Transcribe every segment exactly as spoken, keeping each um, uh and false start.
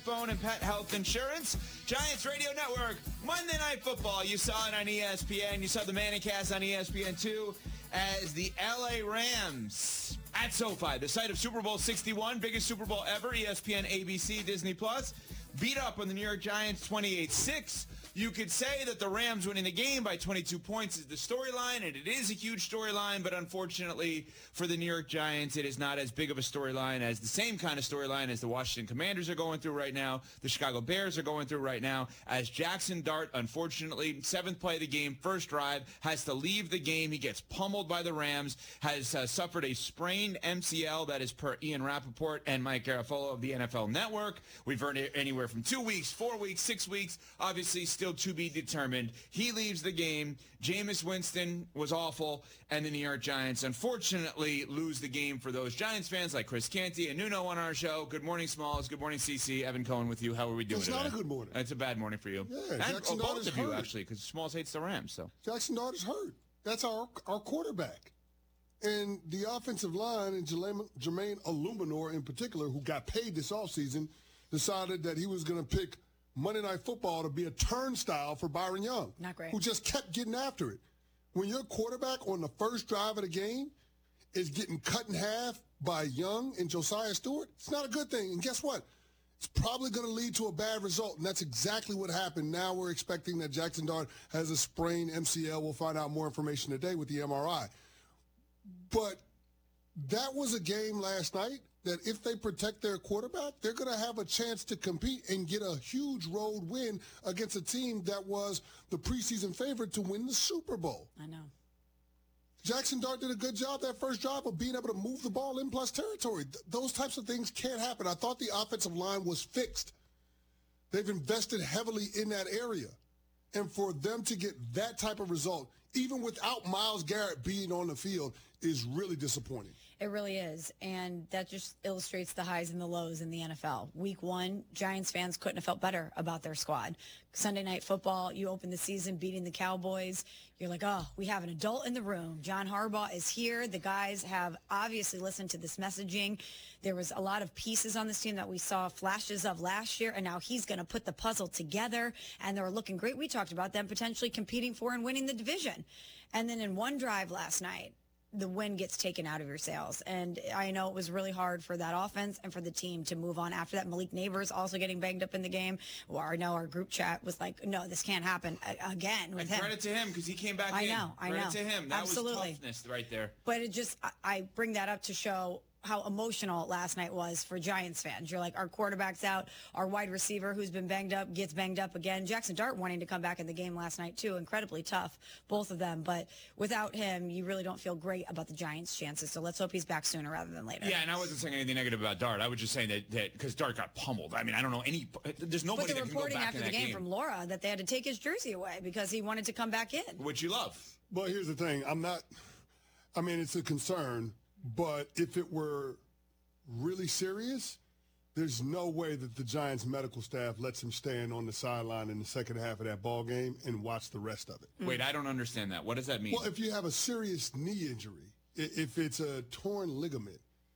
life, bone, and pet health insurance. Giants Radio Network, Monday Night Football. You saw it on E S P N. You saw the Manicast on E S P N two as the L A Rams at SoFi, the site of Super Bowl sixty-one, biggest Super Bowl ever, E S P N, A B C, Disney Plus, beat up on the New York Giants twenty-eight six. You could say that the Rams winning the game by twenty-two points is the storyline, and it is a huge storyline, but unfortunately for the New York Giants, it is not as big of a storyline as the same kind of storyline as the Washington Commanders are going through right now, the Chicago Bears are going through right now, as Jackson Dart, unfortunately, seventh play of the game, first drive, has to leave the game. He gets pummeled by the Rams, has uh, suffered a sprained M C L, that is per Ian Rappaport and Mike Garafolo of the N F L Network. We've earned it anywhere from two weeks, four weeks, six weeks, obviously still to be determined. He leaves the game. Jameis Winston was awful, and the New York Giants, unfortunately, lose the game for those Giants fans like Chris Canty and Nuno on our show. Good morning, Smalls. Good morning, C C. Evan Cohen with you. How are we doing It's today? not a good morning. It's a bad morning for you. Yeah, and Jackson oh, Dart both is of you, hurt. actually, because Smalls hates the Rams. So Jackson Dart is hurt. That's our our quarterback. And the offensive line, and Jermaine Jermaine Illuminor in particular, who got paid this offseason, decided that he was going to pick Monday Night Football to be a turnstile for Byron Young. Not great. Who just kept getting after it. When your quarterback on the first drive of the game is getting cut in half by Young and Josiah Stewart, it's not a good thing. And guess what? It's probably going to lead to a bad result, and that's exactly what happened. Now we're expecting that Jackson Dart has a sprained M C L. We'll find out more information today with the M R I. But that was a game last night that if they protect their quarterback, they're going to have a chance to compete and get a huge road win against a team that was the preseason favorite to win the Super Bowl. I know. Jackson Dart did a good job that first drive of being able to move the ball in plus territory. Th- those types of things can't happen. I thought the offensive line was fixed. They've invested heavily in that area. And for them to get that type of result, even without Myles Garrett being on the field, is really disappointing. It really is, and that just illustrates the highs and the lows in the N F L. Week one, Giants fans couldn't have felt better about their squad. Sunday Night Football, you open the season beating the Cowboys. You're like, oh, we have an adult in the room. John Harbaugh is here. The guys have obviously listened to this messaging. There was a lot of pieces on this team that we saw flashes of last year, and now he's going to put the puzzle together, and they're looking great. We talked about them potentially competing for and winning the division. And then in one drive last night, the win gets taken out of your sails. And I know it was really hard for that offense and for the team to move on after that. Malik Neighbors also getting banged up in the game. Well, I know our group chat was like, no, this can't happen again with and him. credit to him because he came back I in. know, I credit know. to him. That Absolutely. was toughness right there. But it just, I- I bring that up to show how emotional last night was for Giants fans. You're like, our quarterback's out, our wide receiver who's been banged up gets banged up again. Jackson Dart wanting to come back in the game last night too. Incredibly tough, both of them. But without him, you really don't feel great about the Giants' chances. So let's hope he's back sooner rather than later. Yeah, and I wasn't saying anything negative about Dart. I was just saying that that because Dart got pummeled. I mean, I don't know any. There's nobody But the that can go reporting back after in the that game, game from Laura that they had to take his jersey away because he wanted to come back in. which you love. Well, here's the thing. I'm not, I mean, it's a concern, but if it were really serious, there's no way that the Giants medical staff lets him stand on the sideline in the second half of that ball game and watch the rest of it. Wait, I don't understand that. What does that mean? Well, if you have a serious knee injury, i- if it's a torn ligament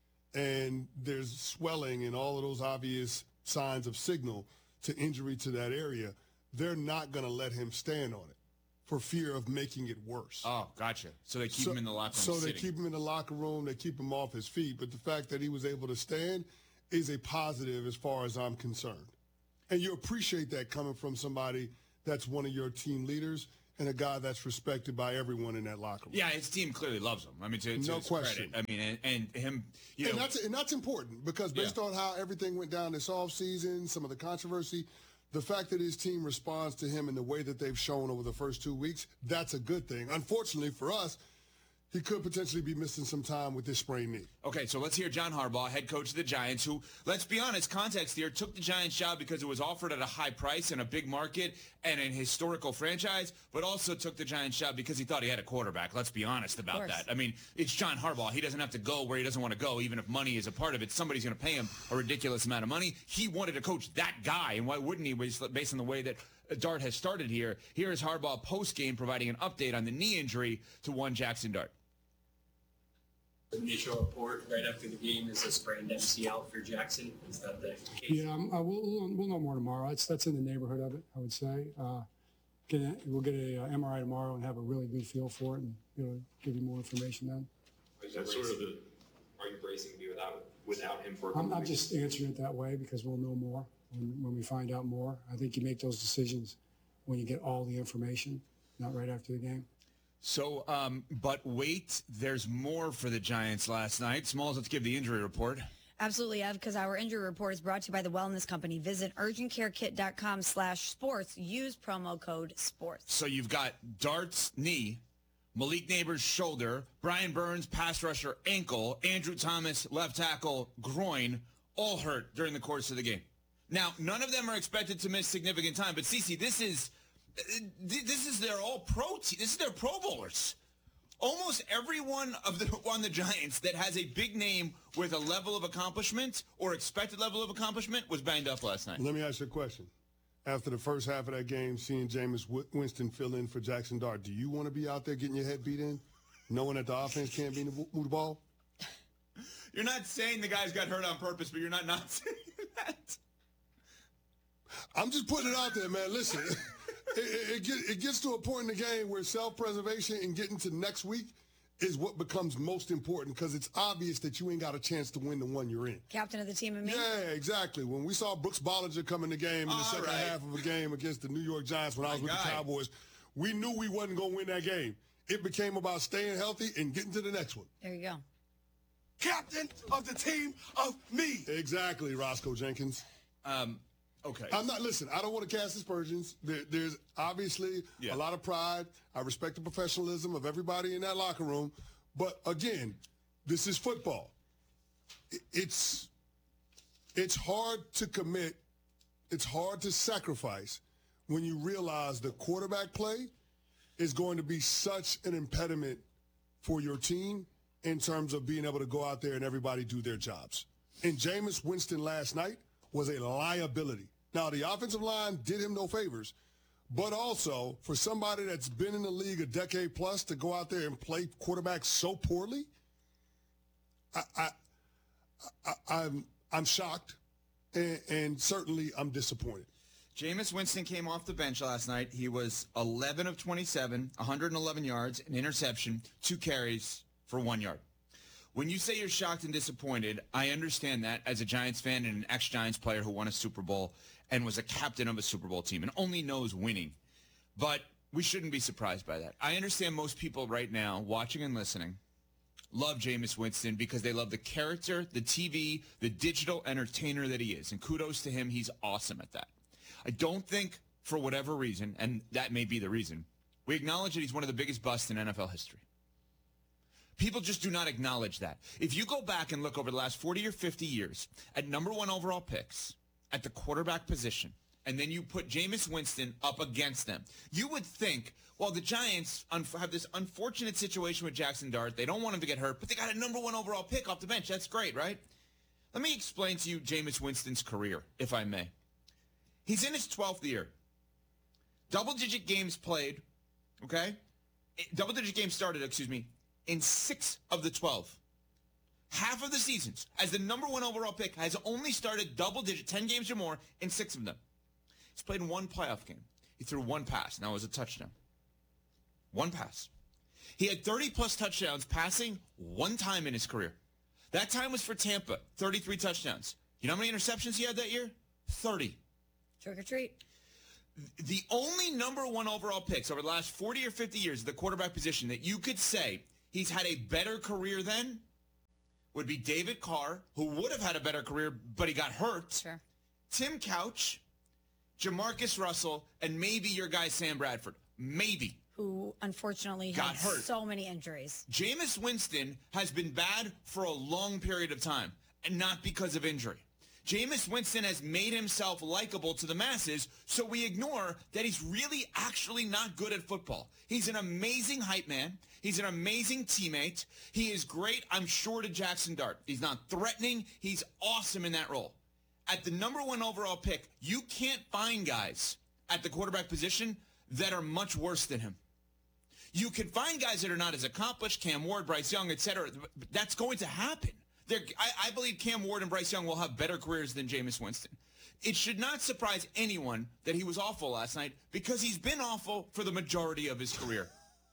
and there's swelling and all of those obvious signs of signal to injury to that area, they're not going to let him stand on it for fear of making it worse. oh, gotcha. So they keep So- him in the locker room So they sitting. keep him in the locker room. They keep him off his feet. But the fact that he was able to stand is a positive as far as I'm concerned. And you appreciate that coming from somebody that's one of your team leaders and a guy that's respected by everyone in that locker room. Yeah, his team clearly loves him. I mean, to, to No his question. credit. I mean, and, and him, you And know. that's and that's important because based Yeah. on how everything went down this offseason, some of the controversy, the fact that his team responds to him in the way that they've shown over the first two weeks, that's a good thing. Unfortunately for us, he could potentially be missing some time with this sprained knee. Okay, so let's hear John Harbaugh, head coach of the Giants, who, let's be honest, context here, took the Giants job because it was offered at a high price in a big market and an historical franchise, but also took the Giants job because he thought he had a quarterback. Let's be honest about course. that. I mean, it's John Harbaugh. He doesn't have to go where he doesn't want to go, even if money is a part of it. Somebody's going to pay him a ridiculous amount of money. He wanted to coach that guy, and why wouldn't he, based on the way that Dart has started here? Here is Harbaugh post-game providing an update on the knee injury to one Jackson Dart. The initial report right after the game is a sprained M C L for Jackson. Is that the case? Yeah, um, uh, we'll, we'll we'll know more tomorrow. It's that's in the neighborhood of it, I would say. Uh, get a, we'll get a uh, M R I tomorrow and have a really good feel for it, and you know, give you more information then. Is that sort of the? Are you bracing to be without without him for? A I'm, I'm weeks? just answering it that way because we'll know more when, when we find out more. I think you make those decisions when you get all the information, not right after the game. So, um, but wait, there's more for the Giants last night. Smalls, let's give the injury report. Absolutely, Ev, because our injury report is brought to you by the Wellness Company. Visit urgentcarekit.com slash sports. Use promo code sports. So you've got Dart's knee, Malik Neighbors' shoulder, Brian Burns, pass rusher, ankle, Andrew Thomas, left tackle, groin, all hurt during the course of the game. Now, none of them are expected to miss significant time, but Cece, this is this is their all-pro team. This is their Pro Bowlers. Almost everyone of the on the Giants that has a big name with a level of accomplishment or expected level of accomplishment was banged up last night. Let me ask you a question. After the first half of that game, seeing Jameis Winston fill in for Jackson Dart, do you want to be out there getting your head beat in, knowing that the offense can't be move the ball? You're not saying the guys got hurt on purpose, but you're not not saying that. I'm just putting it out there, man. Listen, it, it, it, get, it gets to a point in the game where self-preservation and getting to next week is what becomes most important because it's obvious that you ain't got a chance to win the one you're in. Captain of the team and me? Yeah, exactly. When we saw Brooks Bollinger come in the game in the All second right. half of a game against the New York Giants when I was My with the guy. Cowboys, we knew we wasn't going to win that game. It became about staying healthy and getting to the next one. There you go. Captain of the team of me. Exactly, Roscoe Jenkins. Um, okay. I'm not, listen, I don't want to cast aspersions. There, there's obviously Yeah. a lot of pride. I respect the professionalism of everybody in that locker room. But again, this is football. I- It's, it's hard to commit. It's hard to sacrifice when you realize the quarterback play is going to be such an impediment for your team in terms of being able to go out there and everybody do their jobs. And Jameis Winston last night was a liability. Now, the offensive line did him no favors, but also for somebody that's been in the league a decade plus to go out there and play quarterback so poorly, I, I, I, I'm I'm shocked, and, and certainly I'm disappointed. Jameis Winston came off the bench last night. He was eleven of twenty-seven, one hundred eleven yards, an interception, two carries for one yard. When you say you're shocked and disappointed, I understand that as a Giants fan and an ex-Giants player who won a Super Bowl and was a captain of a Super Bowl team and only knows winning. But we shouldn't be surprised by that. I understand most people right now watching and listening love Jameis Winston because they love the character, the T V, the digital entertainer that he is. And kudos to him. He's awesome at that. I don't think, for whatever reason, and that may be the reason, we acknowledge that he's one of the biggest busts in N F L history. People just do not acknowledge that. If you go back and look over the last forty or fifty years at number one overall picks at the quarterback position, and then you put Jameis Winston up against them, you would think, well, the Giants un- have this unfortunate situation with Jackson Dart. They don't want him to get hurt, but they got a number one overall pick off the bench. That's great, right? Let me explain to you Jameis Winston's career, if I may. He's in his twelfth year. Double-digit games played, okay? Double-digit games started, excuse me, in six of the twelve. Half of the seasons, as the number one overall pick, has only started double-digit, ten games or more, in six of them. He's played in one playoff game. He threw one pass. Now it was a touchdown. One pass. He had thirty-plus touchdowns passing one time in his career. That time was for Tampa, thirty-three touchdowns. You know how many interceptions he had that year? thirty. Trick or treat. The only number one overall picks over the last forty or fifty years of the quarterback position that you could say he's had a better career than would be David Carr, who would have had a better career, but he got hurt. Sure. Tim Couch, Jamarcus Russell, and maybe your guy Sam Bradford. Maybe. Who unfortunately Got had hurt. so many injuries. Jameis Winston has been bad for a long period of time, and not because of injury. Jameis Winston has made himself likable to the masses, so we ignore that he's really actually not good at football. He's an amazing hype man. He's an amazing teammate. He is great, I'm sure, to Jackson Dart. He's not threatening. He's awesome in that role. At the number one overall pick, you can't find guys at the quarterback position that are much worse than him. You can find guys that are not as accomplished, Cam Ward, Bryce Young, et cetera. That's going to happen. I, I believe Cam Ward and Bryce Young will have better careers than Jameis Winston. It should not surprise anyone that he was awful last night because he's been awful for the majority of his career.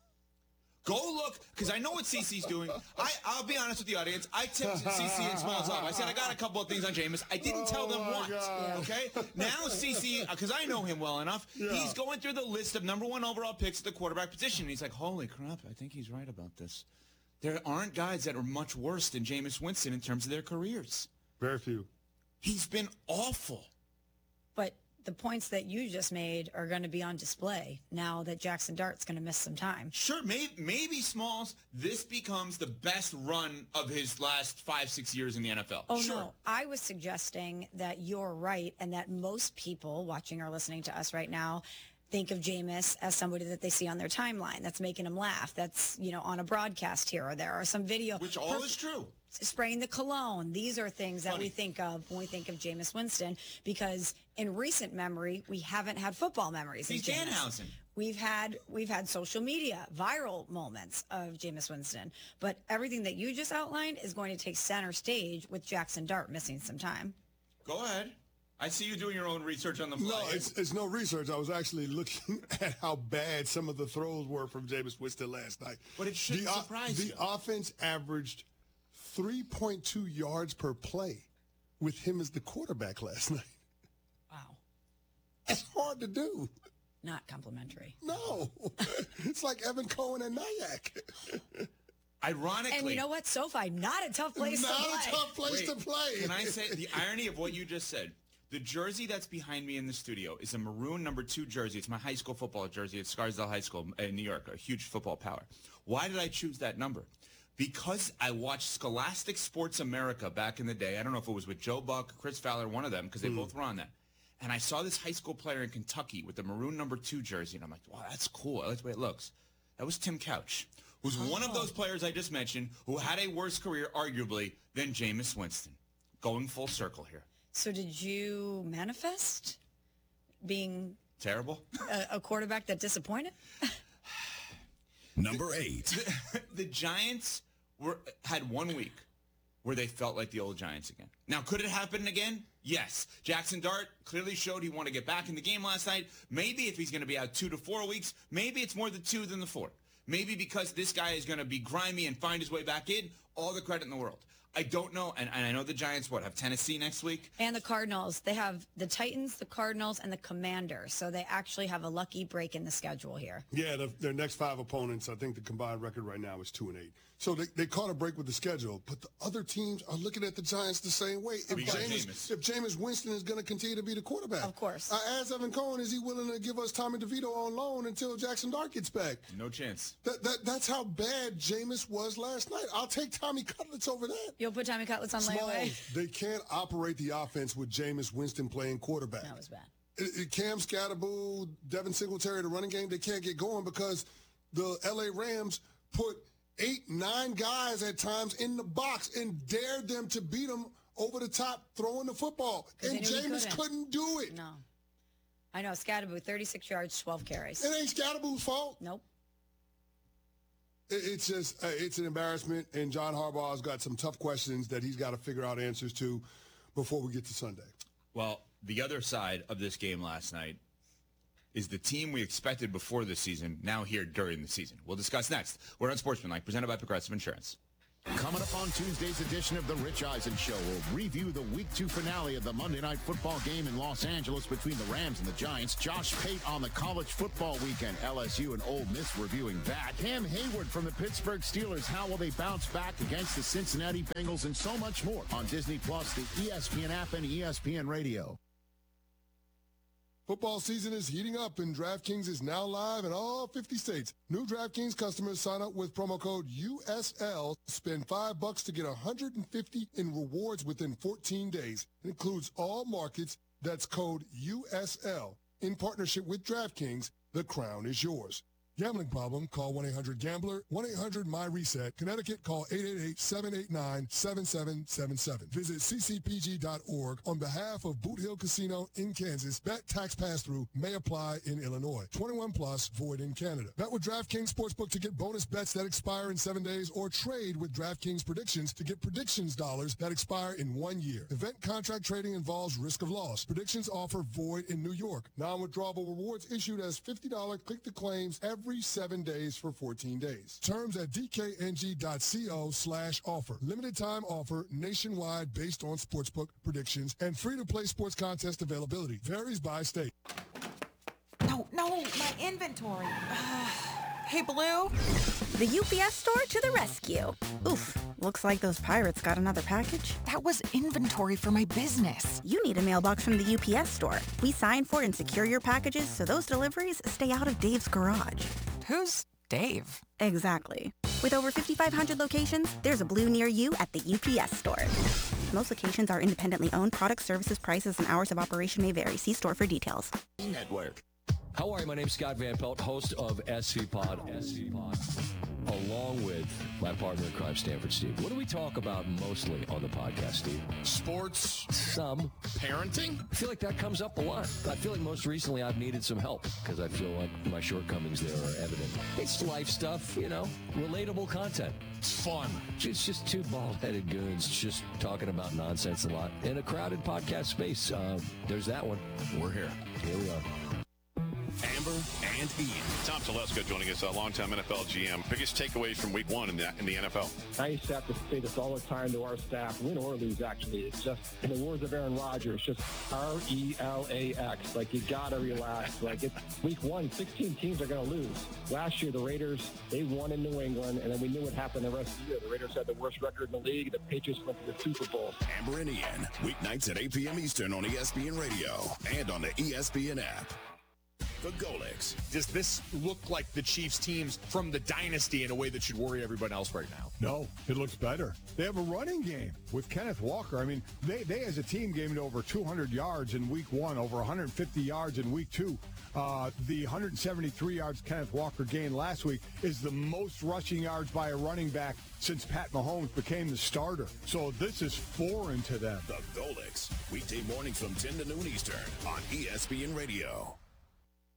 Go look, because I know what C C's doing. I, I'll be honest with the audience. I tipped C C and Smalls off. I said I got a couple of things on Jameis. I didn't tell them Oh, my what. God. Okay? Now C C, because I know him well enough, Yeah. he's going through the list of number one overall picks at the quarterback position. And he's like, holy crap, I think he's right about this. There aren't guys that are much worse than Jameis Winston in terms of their careers. Very few. He's been awful. But the points that you just made are going to be on display now that Jackson Dart's going to miss some time. Sure, maybe, maybe Smalls, this becomes the best run of his last five, six years in the N F L. Oh, sure. no. I was suggesting that you're right and that most people watching or listening to us right now think of Jameis as somebody that they see on their timeline that's making them laugh. That's, you know, on a broadcast here or there or some video. Which all is true. Spraying the cologne. These are things that Funny. we think of when we think of Jameis Winston because in recent memory, we haven't had football memories. of He's Jameis. Danhausen. We've had we've had social media, viral moments of Jameis Winston. But everything that you just outlined is going to take center stage with Jackson Dart missing some time. Go ahead. I see you doing your own research on the fly. No, it's, it's no research. I was actually looking at how bad some of the throws were from Jameis Winston last night. But it shouldn't the, o- surprise the you. offense averaged three point two yards per play with him as the quarterback last night. Wow. That's hard to do. Not complimentary. No. It's like Evan Cohen and Nyack. Ironically. And you know what? SoFi, not a tough place Not to play. a tough place Wait, to play. Can I say the irony of what you just said? The jersey that's behind me in the studio is a maroon number two jersey. It's my high school football jersey at Scarsdale High School in New York, a huge football power. Why did I choose that number? Because I watched Scholastic Sports America back in the day. I don't know if it was with Joe Buck, Chris Fowler, one of them, because they Mm. both were on that. And I saw this high school player in Kentucky with the maroon number two jersey, and I'm like, wow, that's cool. I like the way it looks. That was Tim Couch, who's one of those players I just mentioned who had a worse career, arguably, than Jameis Winston. Going full circle here. So did you manifest being Terrible? a, a quarterback that disappointed? Number eight. The, the Giants were had one week where they felt like the old Giants again. Now, could it happen again? Yes. Jackson Dart clearly showed he wanted to get back in the game last night. Maybe if he's going to be out two to four weeks, maybe it's more the two than the four. Maybe because this guy is going to be grimy and find his way back in, all the credit in the world. I don't know, and, and I know the Giants, what, have Tennessee next week? And the Cardinals. They have the Titans, the Cardinals, and the Commanders. So they actually have a lucky break in the schedule here. Yeah, the, their next five opponents, I think the combined record right now is two and eight. So they, they caught a break with the schedule, but the other teams are looking at the Giants the same way. If We got Jameis, Jameis. if Jameis Winston is going to continue to be the quarterback. Of course. I asked Evan Cohen, is he willing to give us Tommy DeVito on loan until Jackson Dart gets back? No chance. That, that That's how bad Jameis was last night. I'll take Tommy Cutlets over that. You'll put Tommy Cutlets on layaway? Smalls, they can't operate the offense with Jameis Winston playing quarterback. That was bad. It- it- Cam Scatterboo, Devin Singletary, the running game, they can't get going because the L A Rams put eight, nine guys at times in the box and dared them to beat them over the top throwing the football. 'Cause they And knew he Jameis couldn't. couldn't do it. No. I know. Scatterboo, thirty-six yards, twelve carries. It ain't Scatterboo's fault. Nope. It- It's just, uh, it's an embarrassment, and John Harbaugh's got some tough questions that he's got to figure out answers to before we get to Sunday. Well, the other side of this game last night is the team we expected before the season, now here during the season. We'll discuss next. We're on Sportsmanlike, presented by Progressive Insurance. Coming up on Tuesday's edition of The Rich Eisen Show, we'll review the Week two finale of the Monday Night Football game in Los Angeles between the Rams and the Giants. Josh Pate on the college football weekend. L S U and Ole Miss reviewing that. Cam Hayward from the Pittsburgh Steelers. How will they bounce back against the Cincinnati Bengals? And so much more on Disney Plus, the E S P N app, and E S P N Radio. Football season is heating up, and DraftKings is now live in all fifty states. New DraftKings customers sign up with promo code U S L. Spend five bucks to get one hundred fifty in rewards within fourteen days. It includes all markets. That's code U S L. In partnership with DraftKings, the crown is yours. Gambling problem? Call one eight hundred gambler, one eight hundred my reset. Connecticut, call eight eight eight, seven eight nine, seven seven seven seven. Visit c c p g dot org on behalf of Boot Hill Casino in Kansas. Bet tax pass-through may apply in Illinois. twenty-one plus, void in Canada. Bet with DraftKings Sportsbook to get bonus bets that expire in seven days or trade with DraftKings Predictions to get predictions dollars that expire in one year. Event contract trading involves risk of loss. Predictions offer void in New York. Non-withdrawable rewards issued as fifty dollars click-to-claims every seven days for fourteen days. Terms at d k n g dot co slash offer. Limited time offer nationwide based on sportsbook predictions and free-to-play sports contest availability. Varies by state. No, no, my inventory. Ugh. Hey, Blue? The U P S store to the rescue. Oof, looks like those pirates got another package. That was inventory for my business. You need a mailbox from the U P S store. We sign for and secure your packages so those deliveries stay out of Dave's garage. Who's Dave? Exactly. With over fifty-five hundred locations, there's a Blue near you at the U P S store. Most locations are independently owned. Products, services, prices, and hours of operation may vary. See store for details. Network. How are you? My name's Scott Van Pelt, host of S C Pod, S C Pod, along with my partner in crime, Stanford Steve. What do we talk about mostly on the podcast, Steve? Sports. Some. Parenting. I feel like that comes up a lot. I feel like most recently I've needed some help because I feel like my shortcomings there are evident. It's life stuff, you know, relatable content. It's fun. It's just two bald-headed goons just talking about nonsense a lot in a crowded podcast space. Uh, there's that one. We're here. Here we are. Amber and Ian. Tom Telesco joining us, a longtime N F L G M. Biggest takeaways from week one in the, in the N F L? I used to have to say this all the time to our staff, win or lose, actually. It's just, in the words of Aaron Rodgers, just R E L A X. Like, you got to relax. Like, it's week one, sixteen teams are going to lose. Last year, the Raiders, they won in New England, and then we knew what happened the rest of the year. The Raiders had the worst record in the league. The Patriots went to the Super Bowl. Amber and Ian, weeknights at eight p.m. Eastern on E S P N Radio and on the E S P N app. The Golics. Does this look like the Chiefs teams from the dynasty in a way that should worry everyone else right now? No, it looks better. They have a running game with Kenneth Walker. I mean, they, they as a team gained over two hundred yards in week one, over one hundred fifty yards in week two. Uh, the one hundred seventy-three yards Kenneth Walker gained last week is the most rushing yards by a running back since Pat Mahomes became the starter. So this is foreign to them. The Golics. Weekday mornings from ten to noon Eastern on E S P N Radio.